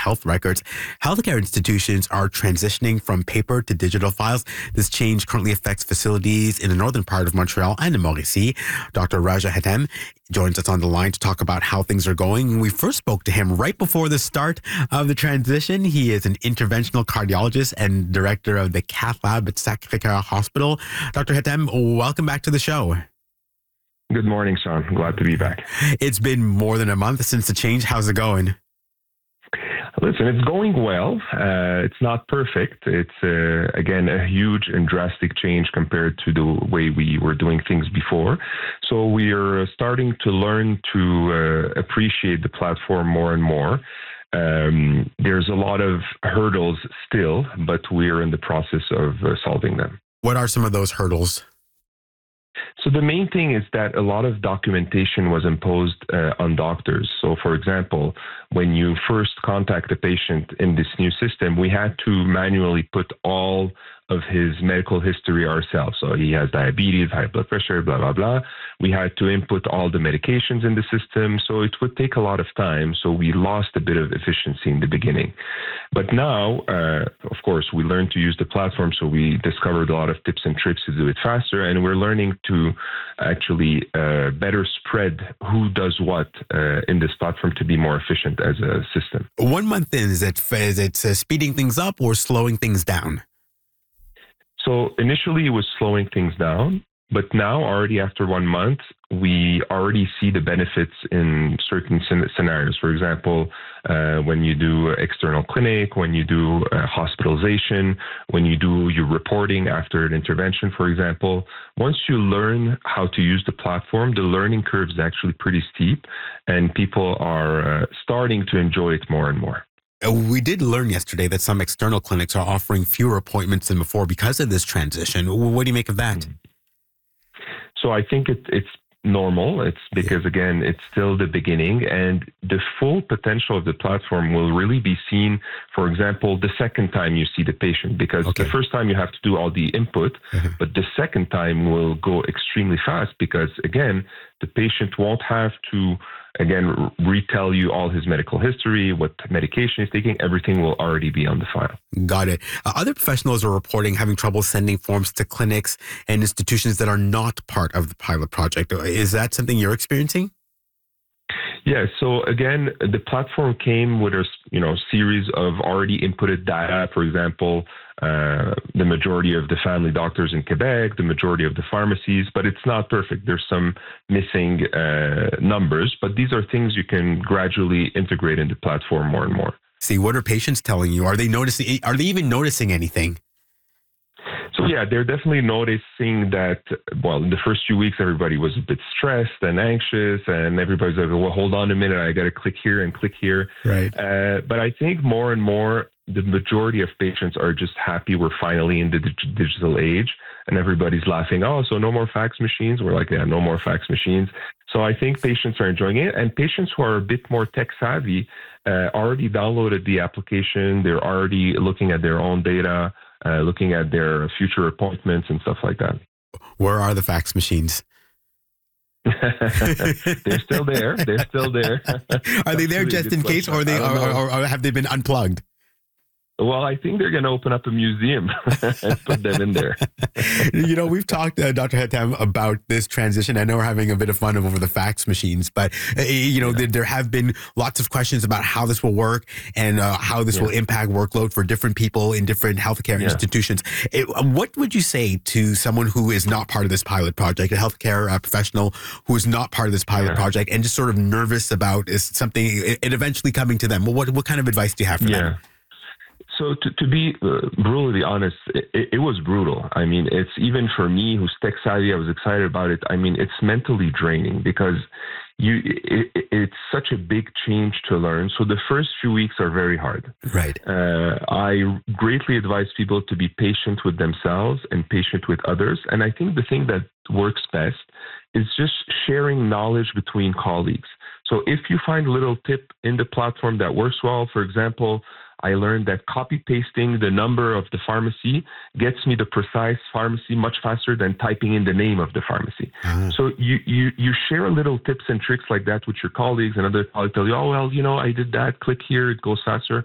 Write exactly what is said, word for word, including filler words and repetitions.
health records. Healthcare institutions are transitioning from paper to digital files. This change currently affects facilities in the northern part of Montreal and in Mauricie. Doctor Raja Hatem joins us on the line to talk about how things are going. We first spoke to him right before the start of the transition. He is an interventional cardiologist and director of the cath lab at Sacré-Cœur Hospital. Doctor Hatem, welcome back to the show. Good morning, Sean. Glad to be back. It's been more than a month since the change. How's it going? Listen, it's going well. Uh, it's not perfect. It's, uh, again, a huge and drastic change compared to the way we were doing things before. So we are starting to learn to uh, appreciate the platform more and more. Um, there's a lot of hurdles still, but we're in the process of uh, solving them. What are some of those hurdles? So the main thing is that a lot of documentation was imposed uh, on doctors. So, for example, when you first contact a patient in this new system, we had to manually put all of his medical history ourselves. So he has diabetes, high blood pressure, blah, blah, blah. We had to input all the medications in the system. So it would take a lot of time. So we lost a bit of efficiency in the beginning. But now, uh, of course, we learned to use the platform. So we discovered a lot of tips and tricks to do it faster. And we're learning to actually uh, better spread who does what uh, in this platform to be more efficient as a system. One month in, is it, is it uh, speeding things up or slowing things down? So initially it was slowing things down, but now already after one month, we already see the benefits in certain scenarios. For example, uh, when you do external clinic, when you do uh, hospitalization, when you do your reporting after an intervention, for example, once you learn how to use the platform, the learning curve is actually pretty steep and people are uh, starting to enjoy it more and more. We did learn yesterday that some external clinics are offering fewer appointments than before because of this transition. What do you make of that? So I think it, it's normal. It's because, again, it's still the beginning and the full potential of the platform will really be seen, for example, the second time you see the patient, because okay. the first time you have to do all the input, mm-hmm. but the second time will go extremely fast because, again, the patient won't have to, again, retell you all his medical history, what medication he's taking. Everything will already be on the file. Got it. Uh, other professionals are reporting having trouble sending forms to clinics and institutions that are not part of the pilot project. Is that something you're experiencing? Yeah. So again, the platform came with a you know series of already inputted data. For example, uh, the majority of the family doctors in Quebec, the majority of the pharmacies, but it's not perfect. There's some missing uh, numbers, but these are things you can gradually integrate into the platform more and more. See, what are patients telling you? Are they noticing? Are they even noticing anything? So yeah, they're definitely noticing that, well, in the first few weeks, everybody was a bit stressed and anxious and everybody's like, well, hold on a minute, I got to click here and click here. Right. Uh, but I think more and more, the majority of patients are just happy we're finally in the dig- digital age and everybody's laughing, oh, so no more fax machines? We're like, yeah, no more fax machines. So I think patients are enjoying it. And patients who are a bit more tech savvy uh, already downloaded the application. They're already looking at their own data. Uh, looking at their future appointments and stuff like that. Where are the fax machines? They're still there. They're still there. Are they there just in case, or, they, or, or, or have they been unplugged? Well, I think they're going to open up a museum and put them in there. You know, we've talked, uh, Doctor Hatem, about this transition. I know we're having a bit of fun over the fax machines, but, uh, you know, yeah. there, there have been lots of questions about how this will work and uh, how this yeah. will impact workload for different people in different healthcare yeah. institutions. It, what would you say to someone who is not part of this pilot project, a healthcare uh, professional who is not part of this pilot yeah. project and just sort of nervous about is something, it, it eventually coming to them? Well, what, what kind of advice do you have for yeah. them? So to, to be uh, brutally honest, it, it was brutal. I mean, it's even for me who's tech savvy, I was excited about it. I mean, it's mentally draining because you it, it's such a big change to learn. So the first few weeks are very hard. Right. Uh, I greatly advise people to be patient with themselves and patient with others. And I think the thing that works best is just sharing knowledge between colleagues. So if you find a little tip in the platform that works well, for example, I learned that copy pasting the number of the pharmacy gets me the precise pharmacy much faster than typing in the name of the pharmacy. Uh-huh. So you, you, you share little tips and tricks like that with your colleagues, and other colleagues tell you, oh, well, you know, I did that, click here, it goes faster.